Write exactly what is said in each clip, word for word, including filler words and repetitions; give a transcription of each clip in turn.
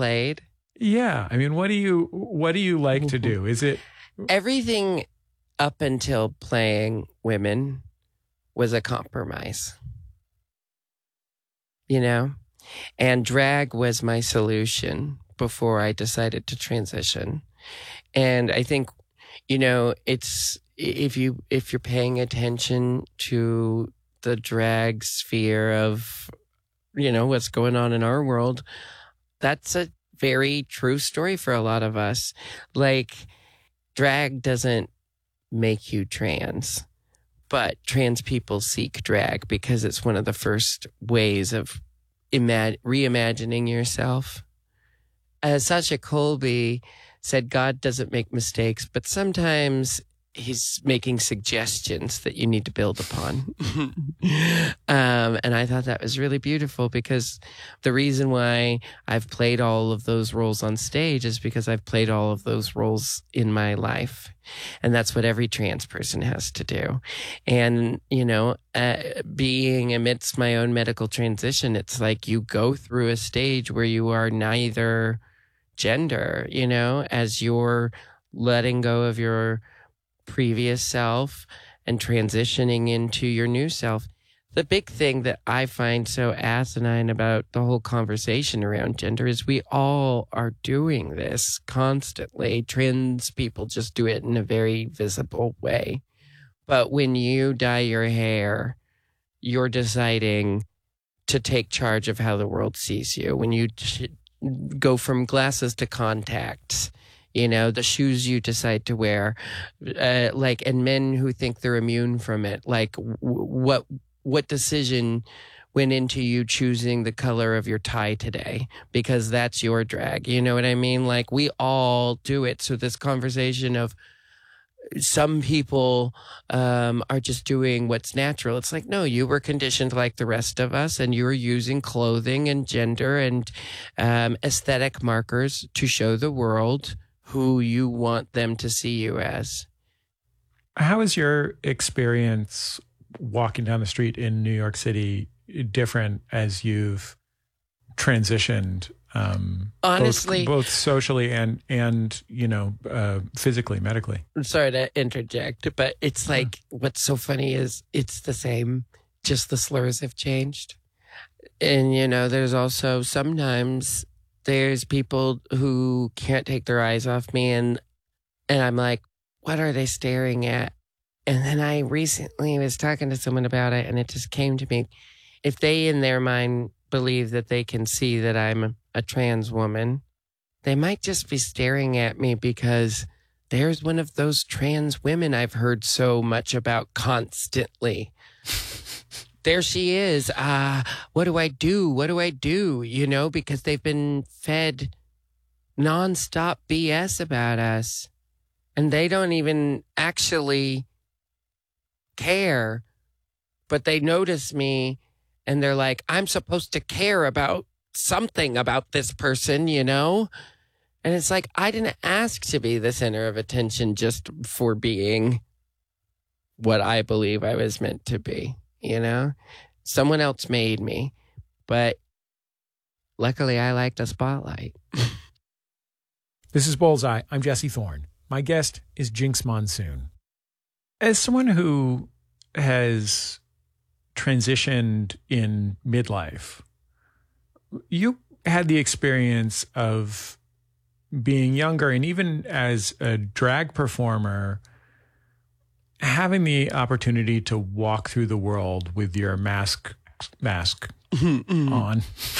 played? Yeah. I mean, what do you what do you like to do? Is it everything up until playing women was a compromise? You know? And drag was my solution before I decided to transition. And I think, you know, it's if you if you're paying attention to the drag sphere of, you know, what's going on in our world, that's a very true story for a lot of us. Like, drag doesn't make you trans, but trans people seek drag because it's one of the first ways of imag- reimagining yourself. As Sasha Colby said, God doesn't make mistakes, but sometimes he's making suggestions that you need to build upon. um, and I thought that was really beautiful, because the reason why I've played all of those roles on stage is because I've played all of those roles in my life. And that's what every trans person has to do. And, you know, uh, being amidst my own medical transition, it's like you go through a stage where you are neither gender, you know, as you're letting go of your previous self and transitioning into your new self. The big thing that I find so asinine about the whole conversation around gender is we all are doing this constantly. Trans people just do it in a very visible way. But when you dye your hair, you're deciding to take charge of how the world sees you. When you t- go from glasses to contacts, you know, the shoes you decide to wear, uh, like, and men who think they're immune from it, like w- what what decision went into you choosing the color of your tie today, because that's your drag. You know what I mean? Like, we all do it. So this conversation of some people um, are just doing what's natural. It's like, no, you were conditioned like the rest of us, and you were using clothing and gender and um, aesthetic markers to show the world who you want them to see you as. How is your experience walking down the street in New York City different as you've transitioned? Um, Honestly, both, both socially and and you know uh, physically, medically. I'm sorry to interject, but it's like, yeah. What's so funny is it's the same, just the slurs have changed. And you know, there's also sometimes there's people who can't take their eyes off me, and and I'm like, what are they staring at? And then I recently was talking to someone about it, and it just came to me. If they in their mind believe that they can see that I'm a trans woman, they might just be staring at me because there's one of those trans women I've heard so much about constantly. There she is. Ah, uh, what do I do? What do I do? You know, because they've been fed nonstop B S about us, and they don't even actually care, but they notice me and they're like, I'm supposed to care about something about this person, you know? And it's like, I didn't ask to be the center of attention just for being what I believe I was meant to be, you know? Someone else made me, but luckily I like the spotlight. This is Bullseye. I'm Jesse Thorne. My guest is Jinx Monsoon. As someone who has transitioned in midlife, you had the experience of being younger, and even as a drag performer, having the opportunity to walk through the world with your mask mask on.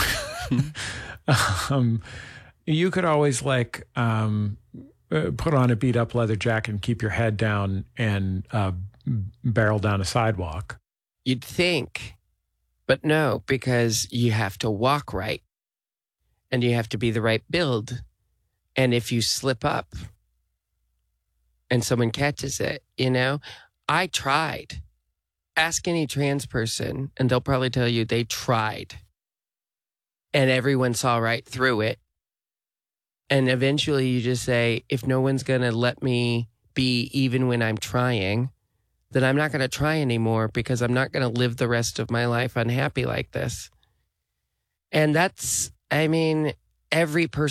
um, you could always like um, uh, put on a beat up leather jacket and keep your head down and uh, barrel down a sidewalk. You'd think, but no, because you have to walk right and you have to be the right build. And if you slip up and someone catches it, you know, I tried. Ask any trans person and they'll probably tell you they tried. And everyone saw right through it. And eventually you just say, if no one's going to let me be even when I'm trying, then I'm not going to try anymore, because I'm not going to live the rest of my life unhappy like this. And that's, I mean, every person